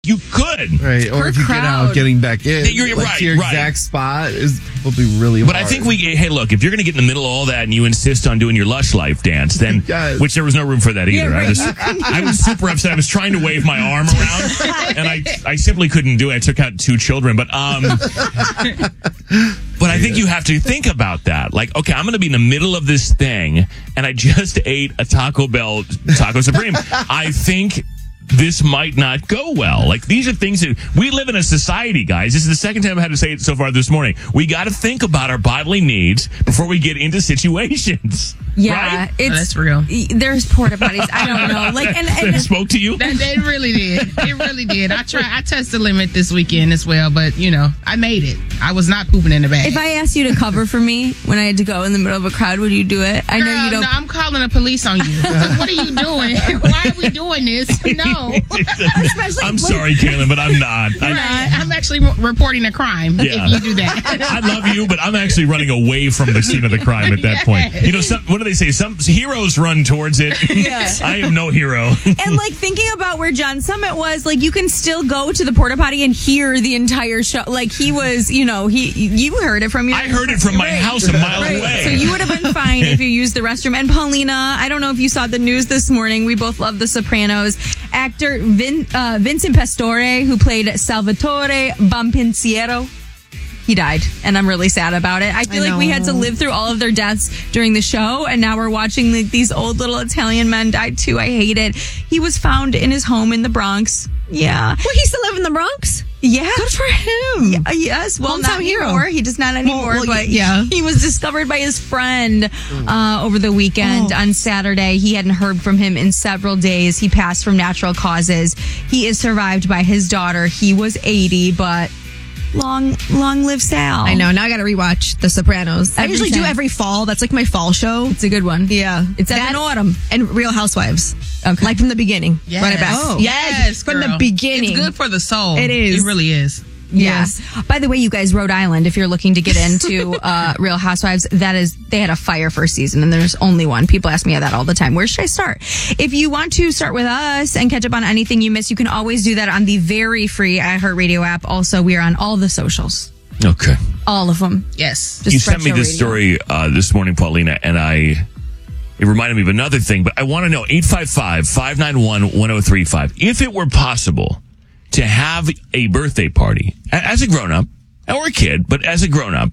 You could. Right, or if you get out, getting back in. You're right, to your exact spot is probably really But hard. I think hey, look, if you're going to get in the middle of all that and you insist on doing your Lush Life dance, then, which there was no room for that either. Yeah, I was super upset. I was trying to wave my arm around, and I simply couldn't do it. I took out 2 children, but I think you have to think about that. Like, okay, I'm going to be in the middle of this thing, and I just ate a Taco Bell Taco Supreme. I think this might not go well. Like, these are things that we live in a society, guys. This is the second time I've had to say it so far this morning. We got to think about our bodily needs before we get into situations. Yeah, right? that's real. There's porta potties. I don't know. Like, and it spoke to you? It really did. It really did. I tested the limit this weekend as well, but I made it. I was not pooping in the bag. If I asked you to cover for me when I had to go in the middle of a crowd, would you do it? I know you don't. No, I'm calling the police on you. What are you doing? Why are we doing this? No. I'm sorry, Kaylin, but I'm not. I'm actually reporting a crime if you do that. I love you, but I'm actually running away from the scene of the crime at that point. What do they say? Some heroes run towards it. Yeah. I am no hero. And like thinking about where John Summit was, like you can still go to the porta potty and hear the entire show. Like he was, you heard it from your. I heard it from my house a mile away. So you would have been fine if you used the restroom. And Paulina, I don't know if you saw the news this morning. We both love The Sopranos. Actor Vincent Pastore, who played Salvatore Bonpensiero, he died, and I'm really sad about it. I feel like we had to live through all of their deaths during the show, and now we're watching these old little Italian men die too. I hate it. He was found in his home in the Bronx. Yeah. Well, he still live in the Bronx? Yeah. Good for him. Yeah, yes. Well, Hometown not hero. anymore. He does not anymore. But yeah. He was discovered by his friend over the weekend on Saturday. He hadn't heard from him in several days. He passed from natural causes. He is survived by his daughter. He was 80, but long live Sal. I know. Now I got to rewatch The Sopranos. I usually do every fall. That's like my fall show. It's a good one. Yeah. It's that in autumn. And Real Housewives. Okay. Like from the beginning. Yes. Run it back. Oh. Yes, from the beginning. It's good for the soul. It is. It really is. Yes. By the way, you guys, Rhode Island, if you're looking to get into Real Housewives, they had a fire first season, and there's only one. People ask me that all the time. Where should I start? If you want to start with us and catch up on anything you missed, you can always do that on the very free iHeartRadio app. Also, we are on all the socials. Okay. All of them. Yes. You sent me this story this morning, Paulina, and it reminded me of another thing, but I want to know, 855-591-1035. If it were possible to have a birthday party as a grown-up, or a kid, but as a grown-up,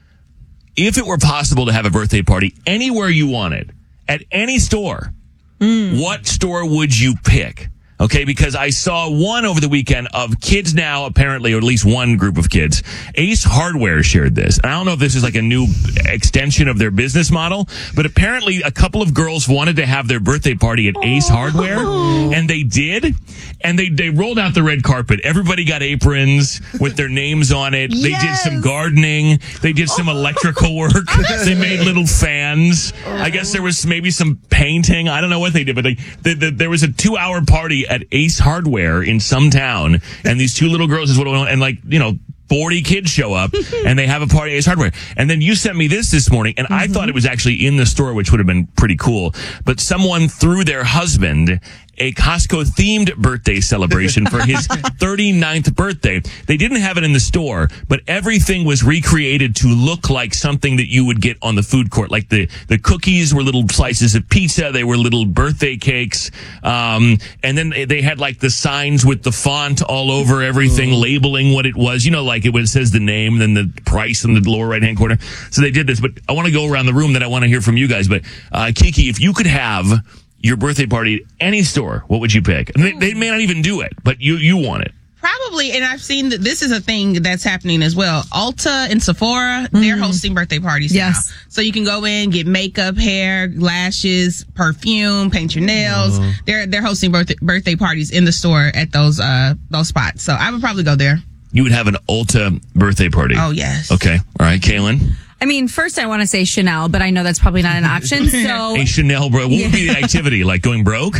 if it were possible to have a birthday party anywhere you wanted, at any store, what store would you pick? Okay, because I saw one over the weekend of Kids Now, apparently, or at least one group of kids. Ace Hardware shared this. And I don't know if this is like a new extension of their business model, but apparently a couple of girls wanted to have their birthday party at Ace Hardware, and they did. And they rolled out the red carpet. Everybody got aprons with their names on it. They did some gardening. They did some electrical work. They made little fans. I guess there was maybe some painting. I don't know what they did, but there was a 2-hour party at Ace Hardware in some town, and these 2 little girls is what, and 40 kids show up, and they have a party at Ace Hardware. And then you sent me this morning, and I thought it was actually in the store, which would have been pretty cool. But someone threw their husband a Costco-themed birthday celebration for his 39th birthday. They didn't have it in the store, but everything was recreated to look like something that you would get on the food court. Like the cookies were little slices of pizza. They were little birthday cakes. And then they had like the signs with the font all over everything, labeling what it was. Like it says the name, then the price in the lower right-hand corner. So they did this, but I want to go around the room, that I want to hear from you guys. But Kiki, if you could have your birthday party at any store, what would you pick? They may not even do it, but you want it. Probably, and I've seen that this is a thing that's happening as well. Ulta and Sephora, they're hosting birthday parties now. So you can go in, get makeup, hair, lashes, perfume, paint your nails. They're hosting birthday parties in the store at those spots. So I would probably go there. You would have an Ulta birthday party? Oh, yes. Okay. All right, Kaylin? I mean, first I want to say Chanel, but I know that's probably not an option. So a Chanel, what would be the activity? Like going broke?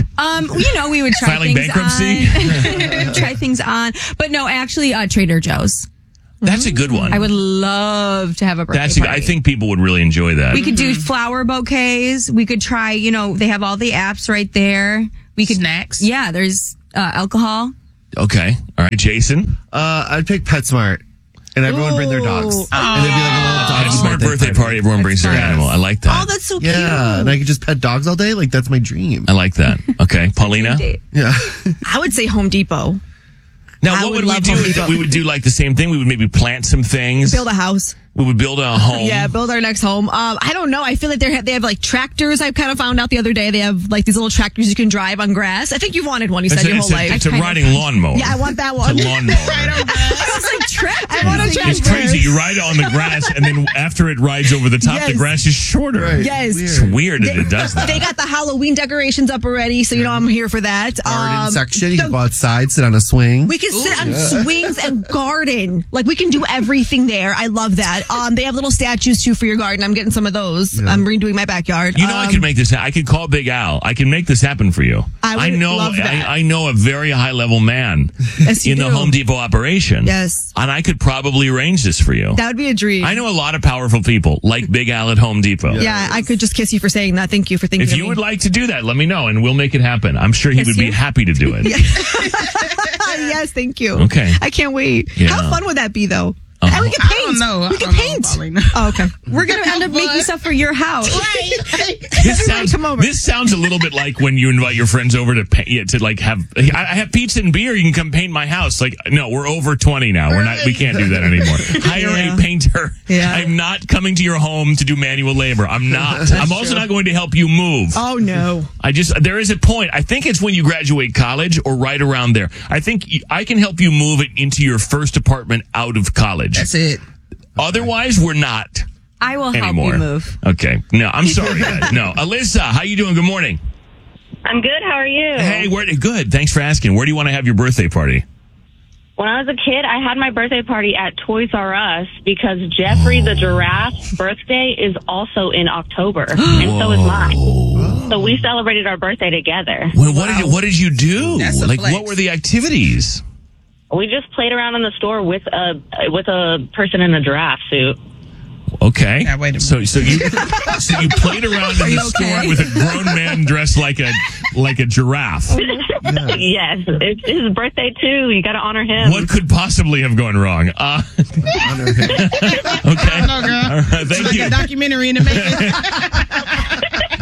We would try filing things bankruptcy. Try things on, but no, actually, Trader Joe's. That's a good one. I would love to have a birthday party. I think people would really enjoy that. We could do flower bouquets. We could try. They have all the apps right there. We could snacks. Yeah, there's alcohol. Okay. All right. Jason? I'd pick PetSmart. And everyone bring their dogs. And there'd be like a little dog PetSmart birthday party. Everyone brings their animal. I like that. Oh, that's so cute. Yeah, and I could just pet dogs all day. Like, that's my dream. I like that. Okay. Paulina? Yeah. I would say Home Depot. Now, I what would would we love do? Home Depot. We would do like the same thing. We would maybe plant some things. Build a house. We would build a home. Yeah, build our next home. I don't know. I feel like they have like tractors. I kind of found out the other day. They have like these little tractors you can drive on grass. I think you've wanted one. You said your whole life. It's a riding lawnmower. Yeah, I want that one. It's a lawnmower. I was like, tractor. I want a tractor. It's crazy. You ride it on the grass, and then after it rides over the top, the grass is shorter. Right. Yes. It's weird that it does that. They got the Halloween decorations up already, so I'm here for that. Garden section. You can go outside, sit on a swing. We can sit on swings and garden. Like, we can do everything there. I love that. They have little statues, too, for your garden. I'm getting some of those. Yeah. I'm redoing my backyard. You know, I could make this. I could call Big Al. I can make this happen for you. I would love that. I know a very high level man Yes, you in the do. Home Depot operation. Yes. And I could probably arrange this for you. That would be a dream. I know a lot of powerful people like Big Al at Home Depot. Yeah, I could just kiss you for saying that. Thank you for thinking If of you me. would like to do that, let me know and we'll make it happen. I'm sure he Kiss would be you? happy to do it. Yes, thank you. Okay. I can't wait. Yeah. How fun would that be, though? Uh-huh. And we can paint. I don't know. We can paint. Oh, okay. We're going to end up making stuff for your house. This sounds a little bit like when you invite your friends over to paint, to like have. I have pizza and beer. You can come paint my house. Like, no, we're over 20 now. We're not. We can't do that anymore. Hire a painter. Yeah. I'm not coming to your home to do manual labor. I'm not. I'm also not going to help you move. Oh, no. There is a point. I think it's when you graduate college or right around there. I think I can help you move it into your first apartment out of college. That's it. Otherwise, we're not. I will help anymore. you move. Okay. No, I'm sorry. No. Alyssa, how you doing? Good morning. I'm good. How are you? Hey, good. Thanks for asking. Where do you want to have your birthday party? When I was a kid, I had my birthday party at Toys R Us because Jeffrey the giraffe's birthday is also in October, and so is mine. So we celebrated our birthday together. Well, what did you do? That's a Like, flex. what were the activities? We just played around in the store with a person in a giraffe suit. Okay. Yeah, wait a minute. So you played around in the store with a grown man dressed like a giraffe. Yes, it's his birthday too. You got to honor him. What could possibly have gone wrong? Okay. No, girl. All right, thank you. A documentary in the making.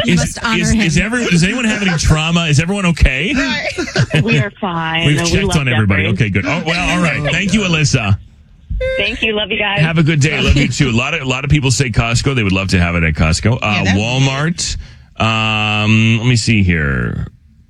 Does anyone have any trauma? Is everyone okay? We are fine. We've We checked love on everybody. Jeffrey. Okay, good. Oh, well, all right. Thank you, Alyssa. Thank you. Love you guys. Have a good day. Love you too. A lot of people say Costco. They would love to have it at Costco. that'd be Walmart. Let me see here.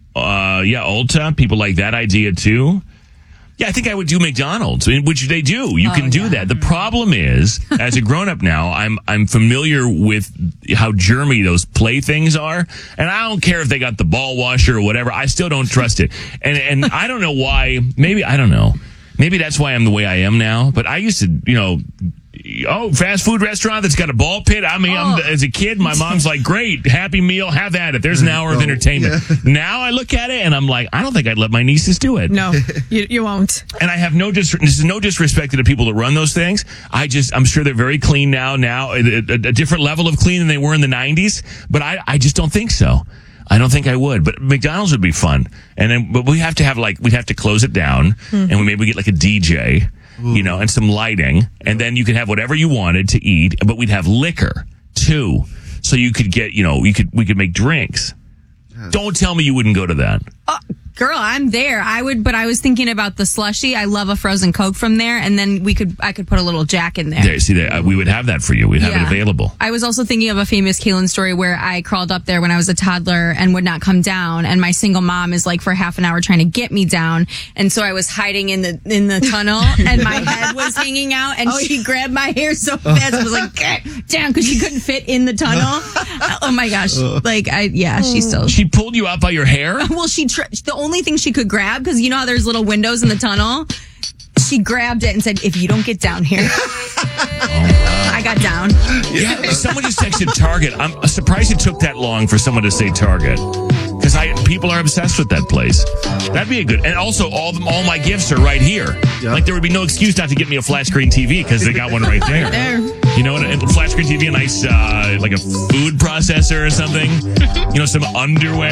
Ulta. People like that idea too. Yeah, I think I would do McDonald's, which they do. You can do that. The problem is, as a grown up now, I'm familiar with how germy those play things are, and I don't care if they got the ball washer or whatever. I still don't trust it, and I don't know why. Maybe I don't know. Maybe that's why I'm the way I am now. But I used to, fast food restaurant that's got a ball pit. I mean, as a kid, my mom's like, great, Happy Meal, have at it. There's an hour of entertainment. Yeah. Now I look at it and I'm like, I don't think I'd let my nieces do it. No, you won't. And I have this is no disrespect to the people that run those things. I'm sure they're very clean now a different level of clean than they were in the 90s. But I just don't think so. I don't think I would, but McDonald's would be fun. But we'd have to close it down and maybe get like a DJ. And some lighting, and then you could have whatever you wanted to eat, but we'd have liquor too. So you could get, we could make drinks. Yes. Don't tell me you wouldn't go to that. Girl, I'm there. I would, but I was thinking about the slushie. I love a frozen Coke from there, and then I could put a little Jack in there. We would have that for you. We'd have it available. I was also thinking of a famous Kaylin story where I crawled up there when I was a toddler and would not come down, and my single mom is like for half an hour trying to get me down, and so I was hiding in the tunnel, and my head was hanging out, and she grabbed my hair so fast, I was like, get down, because she couldn't fit in the tunnel. Oh my gosh! She pulled you out by your hair. Well, the only thing she could grab, because you know how there's little windows in the tunnel, she grabbed it and said, if you don't get down here. I got down. Yeah, someone just texted Target. I'm surprised it took that long for someone to say Target, because people are obsessed with that place. That'd be a good. And also, all my gifts are right here. Yeah. Like there would be no excuse not to get me a flat screen TV because they got one right there. You know, a flat screen TV, a nice like a food processor or something. Some underwear.